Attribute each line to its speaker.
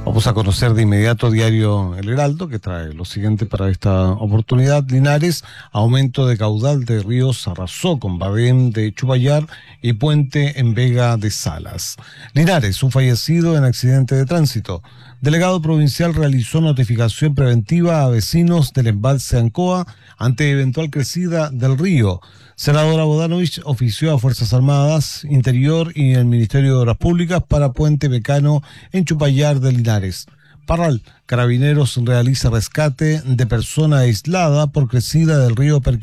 Speaker 1: Vamos a conocer de inmediato Diario El Heraldo, que trae lo siguiente para esta oportunidad. Linares, aumento de caudal de ríos arrasó con Badén de Chupayar y puente en Vega de Salas. Linares, un fallecido en accidente de tránsito. Delegado provincial realizó notificación preventiva a vecinos del embalse Ancoa ante eventual crecida del río. Senadora Bodanovich ofició a Fuerzas Armadas, Interior y el Ministerio de Obras Públicas para puente Mecano en Chupayar de Linares. Parral, Carabineros realiza rescate de persona aislada por crecida del río Perquén.